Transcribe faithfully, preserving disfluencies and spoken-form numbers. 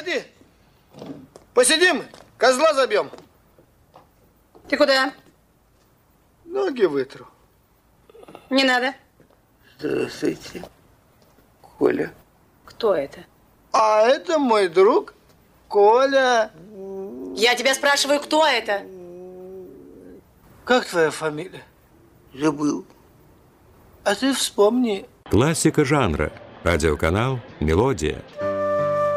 Заходи. Посидим, козла забьем. Ты куда? Ноги вытру. Не надо. Здравствуйте, Коля. Кто это? А это мой друг Коля. Я тебя спрашиваю, кто это? Как твоя фамилия? Забыл. А ты вспомни. Классика жанра. Радиоканал «Мелодия».